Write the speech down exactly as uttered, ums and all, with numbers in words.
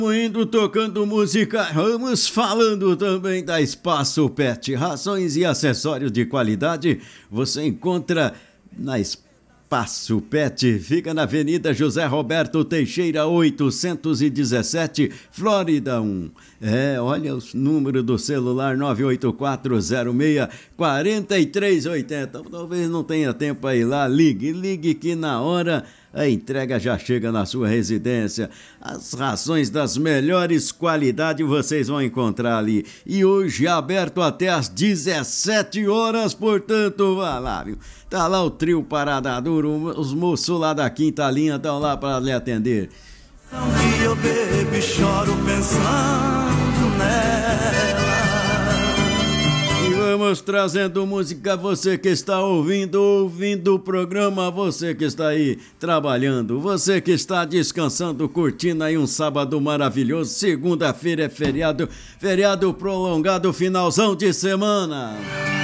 Indo tocando música, vamos falando também da Espaço Pet. Rações e acessórios de qualidade você encontra na Espaço Pet. Fica na Avenida José Roberto Teixeira, oitocentos e dezessete, Flórida um. É, olha o número do celular nove oito quatro zero seis quatro três oito zero. Talvez não tenha tempo aí lá, ligue, ligue que na hora a entrega já chega na sua residência. As rações das melhores qualidades vocês vão encontrar ali. E hoje aberto até às dezessete horas, portanto, vá lá, viu? Tá lá o trio Parada Duro, os moços lá da quinta linha estão lá para lhe atender. Que eu bebo e choro pensando nela. Vamos trazendo música, você que está ouvindo, ouvindo o programa, você que está aí trabalhando, você que está descansando, curtindo aí um sábado maravilhoso, segunda-feira é feriado, feriado prolongado, finalzão de semana.